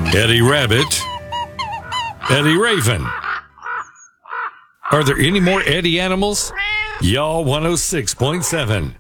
Eddie Rabbit, Eddie Raven. Are there any more Eddie animals? Y'all 106.7.